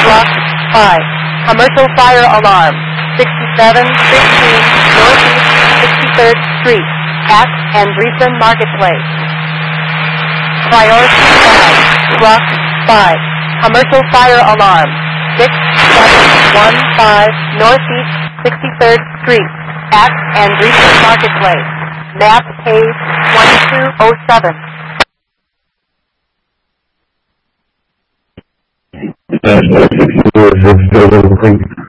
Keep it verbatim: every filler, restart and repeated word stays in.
Block five. Commercial fire alarm. sixty-seven fifteen Northeast sixty-third Street. At Andreessen Marketplace. Priority five. Block five. Commercial fire alarm. six seven one five Northeast sixty-third Street. At Andreessen Marketplace. Map page twenty-two oh seven. Uh, sixty-four, six, seven,